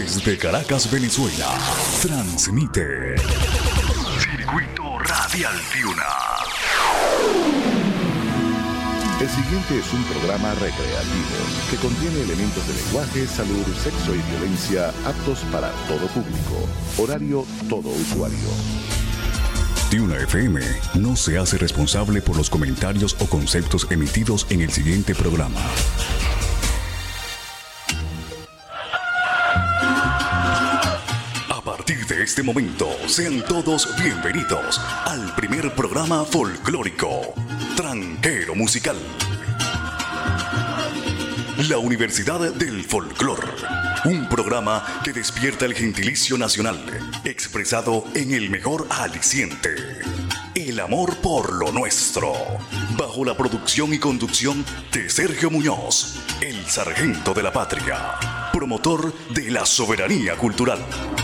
Desde Caracas, Venezuela, transmite Circuito Radial Fiuna. El siguiente es un programa recreativo que contiene elementos de lenguaje, salud, sexo y violencia aptos para todo público. Horario todo usuario. Fiuna FM no se hace responsable por los comentarios o conceptos emitidos en el siguiente programa. A partir de este momento, sean todos bienvenidos al primer programa folclórico, Tranquero Musical. La Universidad del Folclor, un programa que despierta el gentilicio nacional, expresado en el mejor aliciente, el amor por lo nuestro, bajo la producción y conducción de Sergio Muñoz, el sargento de la patria, promotor de la soberanía cultural.